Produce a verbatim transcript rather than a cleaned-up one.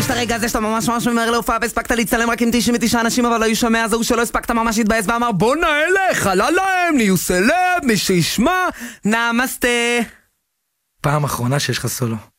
יש את הרגע הזה שאתה ממש ממש ממהר להופעה והספקת להצטלם רק עם תשעים ותשעה אנשים, אבל לא היו שומע, זהו שלא הספקת ממש להתבאס ואמר בוא נעלה, חלה להם, נהיו סלב, מי שישמע, נמסטה. פעם אחרונה שיש לך סולו.